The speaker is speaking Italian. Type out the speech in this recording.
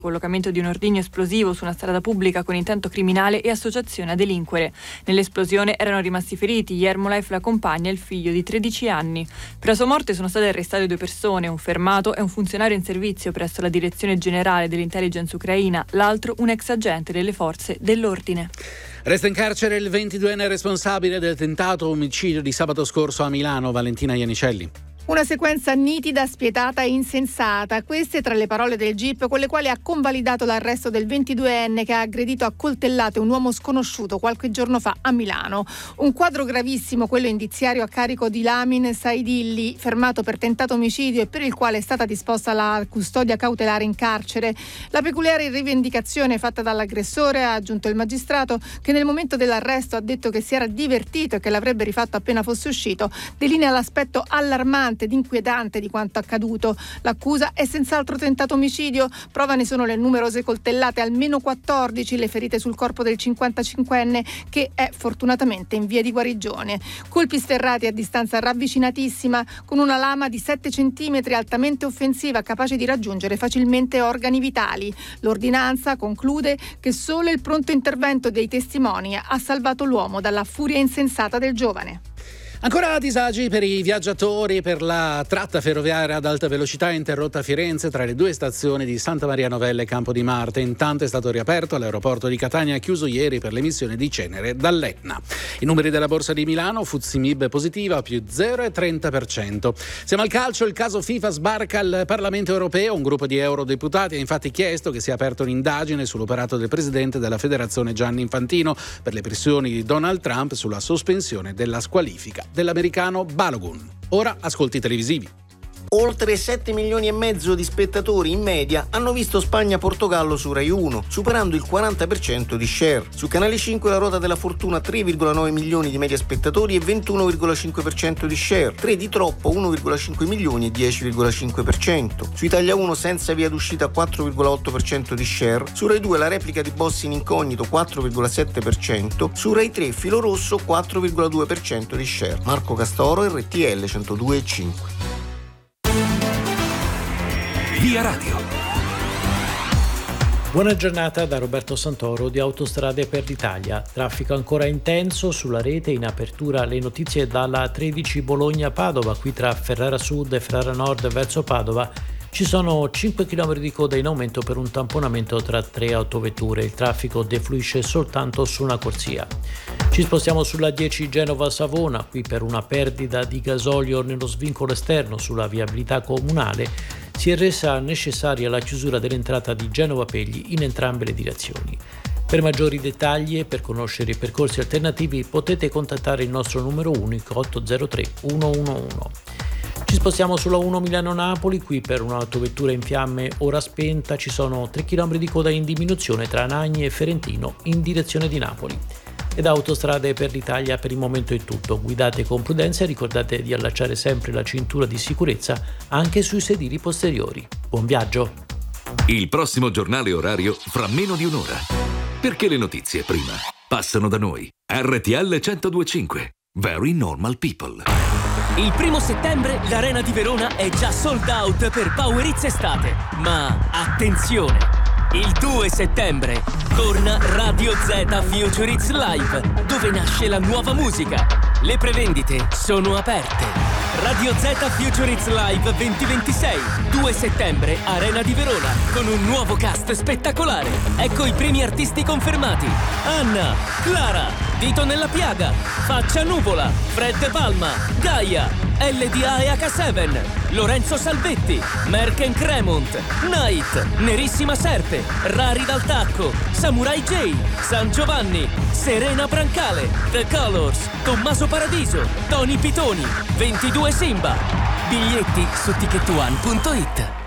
collocamento di un ordigno esplosivo su una strada pubblica con intento criminale e associazione a delinquere. Nell'esplosione erano rimasti feriti Yermolaev, la compagna e il figlio di 13 anni. Per la sua morte sono state arrestate 2 persone, un fermato e un funzionario in servizio presso la Direzione Generale dell'Intelligence Ucraina, l'altro un ex agente delle forze dell'ordine. Resta in carcere il 22enne responsabile del tentato omicidio di sabato scorso a Milano, Valentina Iannicelli. Una sequenza nitida, spietata e insensata. Queste tra le parole del GIP con le quali ha convalidato l'arresto del 22enne che ha aggredito a coltellate un uomo sconosciuto qualche giorno fa a Milano. Un quadro gravissimo, quello indiziario a carico di Lamin Saidilli, fermato per tentato omicidio e per il quale è stata disposta la custodia cautelare in carcere. La peculiare rivendicazione fatta dall'aggressore, ha aggiunto il magistrato, che nel momento dell'arresto ha detto che si era divertito e che l'avrebbe rifatto appena fosse uscito, delinea l'aspetto allarmante ed inquietante di quanto accaduto. L'accusa è senz'altro tentato omicidio, prova ne sono le numerose coltellate, almeno 14 le ferite sul corpo del 55enne che è fortunatamente in via di guarigione. Colpi sferrati a distanza ravvicinatissima con una lama di 7 centimetri altamente offensiva capace di raggiungere facilmente organi vitali. L'ordinanza conclude che solo il pronto intervento dei testimoni ha salvato l'uomo dalla furia insensata del giovane. Ancora disagi per i viaggiatori per la tratta ferroviaria ad alta velocità interrotta a Firenze tra le 2 stazioni di Santa Maria Novella e Campo di Marte. Intanto è stato riaperto l'aeroporto di Catania, chiuso ieri per l'emissione di cenere dall'Etna. I numeri della borsa di Milano, FTSE MIB positiva più 0,30%. Siamo al calcio, il caso FIFA sbarca al Parlamento europeo. Un gruppo di eurodeputati ha infatti chiesto che sia aperta un'indagine sull'operato del presidente della federazione Gianni Infantino per le pressioni di Donald Trump sulla sospensione della squalifica dell'americano Balogun. Ora ascolti televisivi. Oltre 7 milioni e mezzo di spettatori in media hanno visto Spagna-Portogallo su Rai 1, superando il 40% di share. Su Canale 5 La Ruota della Fortuna 3,9 milioni di media spettatori e 21,5% di share. 3 di troppo, 1,5 milioni e 10,5%. Su Italia 1 Senza via d'uscita 4,8% di share. Su Rai 2 La replica di Boss in incognito 4,7%. Su Rai 3 Filo Rosso 4,2% di share. Marco Castoro, RTL 102,5. Via Radio. Buona giornata da Roberto Santoro di Autostrade per l'Italia. Traffico ancora intenso sulla rete, in apertura le notizie dalla 13 Bologna-Padova, qui tra Ferrara Sud e Ferrara Nord verso Padova. Ci sono 5 km di coda in aumento per un tamponamento tra 3 autovetture. Il traffico defluisce soltanto su una corsia. Ci spostiamo sulla 10 Genova-Savona, qui per una perdita di gasolio nello svincolo esterno sulla viabilità comunale si è resa necessaria la chiusura dell'entrata di Genova Pegli in entrambe le direzioni. Per maggiori dettagli e per conoscere i percorsi alternativi potete contattare il nostro numero unico 803 111. Ci spostiamo sulla 1 Milano-Napoli, qui per un'autovettura in fiamme ora spenta ci sono 3 km di coda in diminuzione tra Nagni e Ferentino in direzione di Napoli. E da Autostrade per l'Italia per il momento è tutto. Guidate con prudenza e ricordate di allacciare sempre la cintura di sicurezza anche sui sedili posteriori. Buon viaggio! Il prossimo giornale orario fra meno di un'ora. Perché le notizie prima passano da noi. RTL 102.5. Very Normal People. Il 1 settembre l'Arena di Verona è già sold out per Power Hits Estate. Ma attenzione! Il 2 settembre torna Radio Z Future Hits Live, dove nasce la nuova musica. Le prevendite sono aperte. Radio Z Future Hits Live 2026, 2 settembre, Arena di Verona, con un nuovo cast spettacolare. Ecco i primi artisti confermati: Anna, Clara, Dito nella Piaga, Faccia Nuvola, Fred Palma, Gaia, LDA e H7, Lorenzo Salvetti, Merken Cremont, Night, Nerissima Serpe, Rari dal Tacco, Samurai J, San Giovanni, Serena Brancale, The Colors, Tommaso Paradiso, Tony Pitoni, 22 Simba. Biglietti su ticketone.it.